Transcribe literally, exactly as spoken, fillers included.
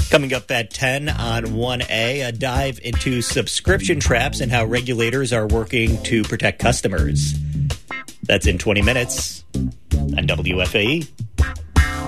Coming up at ten on one A, a dive into subscription traps and how regulators are working to protect customers. That's in twenty minutes on W F A E.